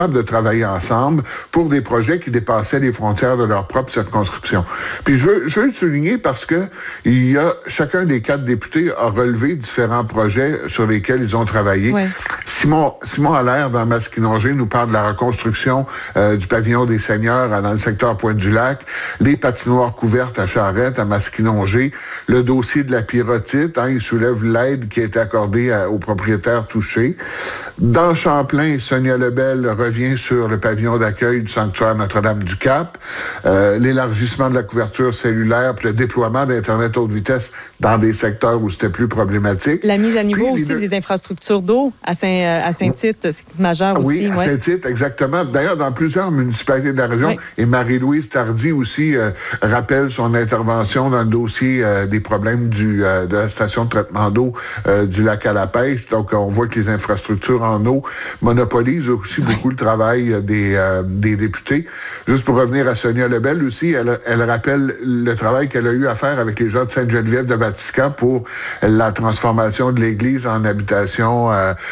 de travailler ensemble pour des projets qui dépassaient les frontières de leur propre circonscription. Puis je veux le souligner parce que chacun des 4 députés a relevé différents projets sur lesquels ils ont travaillé. Ouais. Simon Allaire, dans Masquinongé, nous parle de la reconstruction du pavillon des seigneurs dans le secteur Pointe-du-Lac, les patinoires couvertes à Charette, à Masquinongé, le dossier de la pyrotite, il soulève l'aide qui a été accordée aux propriétaires touchés. Dans Champlain, Sonia Lebel revient sur le pavillon d'accueil du sanctuaire Notre-Dame-du-Cap, l'élargissement de la couverture cellulaire, puis le déploiement d'Internet haute vitesse dans des secteurs où c'était plus problématique. La mise à niveau puis, aussi des infrastructures d'eau à Saint-Tite, c'est majeur aussi. Oui, à Saint-Tite, exactement. D'ailleurs, dans plusieurs municipalités de la région, et Marie-Louise Tardy aussi rappelle son intervention dans le dossier des problèmes de la station de traitement d'eau du lac à la pêche. Donc, on voit que les infrastructures en eau monopolisent aussi beaucoup le travail des députés. Juste pour revenir à Sonia Lebel aussi, elle rappelle le travail qu'elle a eu à faire avec les gens de Sainte-Geneviève de Vatican pour la transformation de l'église en habitation,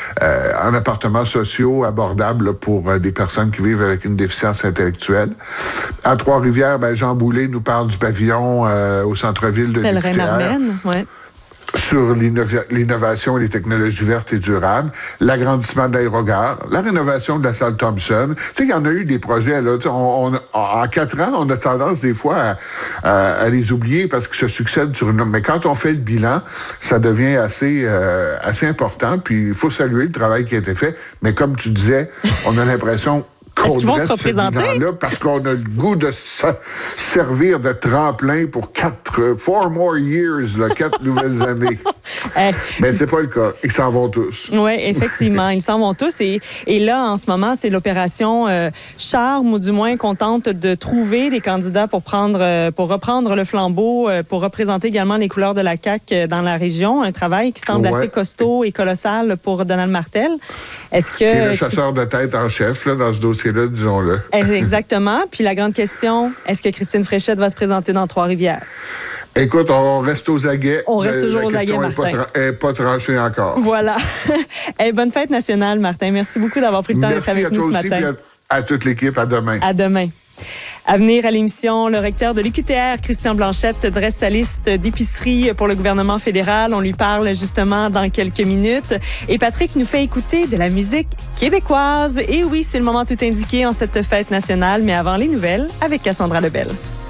en appartements sociaux abordables pour des personnes qui vivent avec une déficience intellectuelle. À Trois-Rivières, Jean Boulet nous parle du pavillon au centre-ville de Pèlerin-Marlène, oui. Sur l'innovation et les technologies vertes et durables, l'agrandissement de l'aérogare, la rénovation de la salle Thompson. Tu sais, il y en a eu des projets, là. En 4 ans, on a tendance des fois à les oublier parce qu'ils se succèdent sur une... Mais quand on fait le bilan, ça devient assez important. Puis il faut saluer le travail qui a été fait. Mais comme tu disais, on a l'impression... Est-ce qu'ils vont se représenter? Parce qu'on a le goût de se servir de tremplin pour 4 more years, 4 nouvelles années. Mais c'est pas le cas. Ils s'en vont tous. Oui, effectivement. Ils s'en vont tous. Et là, en ce moment, c'est l'opération Charme, ou du moins qu'on tente de trouver des candidats pour reprendre le flambeau, pour représenter également les couleurs de la CAQ dans la région. Un travail qui semble assez costaud et colossal pour Donald Martel. Est-ce que... C'est le chasseur de tête en chef dans ce dossier-là, disons-le. Exactement. Puis la grande question, est-ce que Christine Fréchette va se présenter dans Trois-Rivières? Écoute, on reste aux aguets. On reste toujours aux aguets, Martin. Elle n'est pas tranchée encore. Voilà. Bonne fête nationale, Martin. Merci beaucoup d'avoir pris le temps d'être avec nous ce matin. Merci à toute l'équipe. À demain. À demain. À venir à l'émission, le recteur de l'UQTR, Christian Blanchette, dresse sa liste d'épiceries pour le gouvernement fédéral. On lui parle justement dans quelques minutes. Et Patrick nous fait écouter de la musique québécoise. Et oui, c'est le moment tout indiqué en cette fête nationale. Mais avant les nouvelles, avec Cassandra Lebel.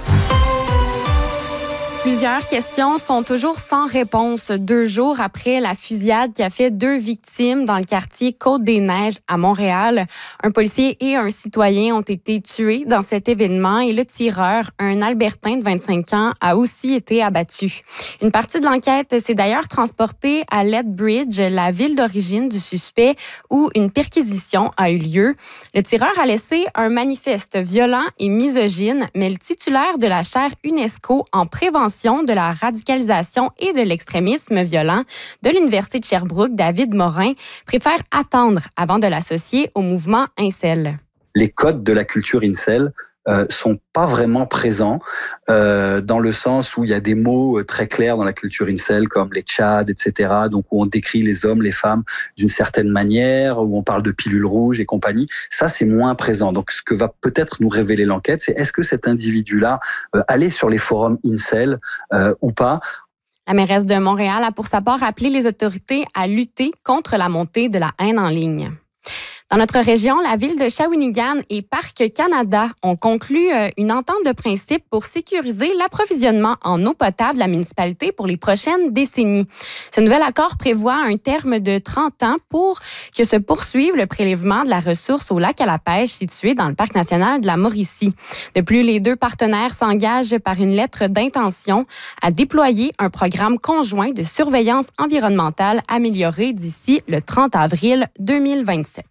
Plusieurs questions sont toujours sans réponse 2 jours après la fusillade qui a fait 2 victimes dans le quartier Côte-des-Neiges à Montréal. Un policier et un citoyen ont été tués dans cet événement et le tireur, un Albertain de 25 ans, a aussi été abattu. Une partie de l'enquête s'est d'ailleurs transportée à Lethbridge, la ville d'origine du suspect, où une perquisition a eu lieu. Le tireur a laissé un manifeste violent et misogyne, mais le titulaire de la chaire UNESCO en prévention de la radicalisation et de l'extrémisme violent de l'Université de Sherbrooke, David Morin, préfère attendre avant de l'associer au mouvement Incel. Les codes de la culture Incel sont pas vraiment présents dans le sens où il y a des mots très clairs dans la culture Incel comme les tchads, etc. Donc où on décrit les hommes, les femmes d'une certaine manière, où on parle de pilules rouges et compagnie. Ça, c'est moins présent. Donc ce que va peut-être nous révéler l'enquête, c'est est-ce que cet individu-là allait sur les forums Incel ou pas? La mairesse de Montréal a pour sa part appelé les autorités à lutter contre la montée de la haine en ligne. Dans notre région, la ville de Shawinigan et Parc Canada ont conclu une entente de principe pour sécuriser l'approvisionnement en eau potable de la municipalité pour les prochaines décennies. Ce nouvel accord prévoit un terme de 30 ans pour que se poursuive le prélèvement de la ressource au lac à la pêche situé dans le Parc national de la Mauricie. De plus, les 2 partenaires s'engagent par une lettre d'intention à déployer un programme conjoint de surveillance environnementale amélioré d'ici le 30 avril 2027.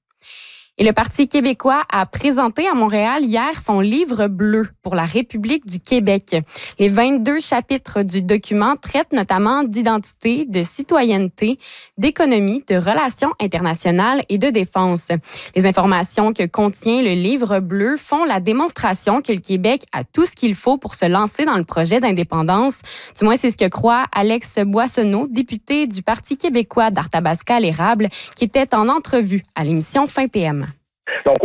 Et le Parti québécois a présenté à Montréal hier son livre bleu pour la République du Québec. Les 22 chapitres du document traitent notamment d'identité, de citoyenneté, d'économie, de relations internationales et de défense. Les informations que contient le livre bleu font la démonstration que le Québec a tout ce qu'il faut pour se lancer dans le projet d'indépendance. Du moins, c'est ce que croit Alex Boissonneau, député du Parti québécois d'Arthabasca-l'Érable, qui était en entrevue à l'émission Fin PM. Donc